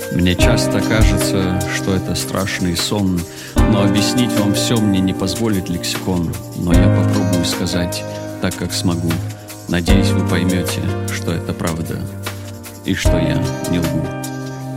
Мне часто кажется, что это страшный сон, но объяснить вам все мне не позволит лексикон. Но я попробую сказать так, как смогу. Надеюсь, вы поймете, что это правда и что я не лгу.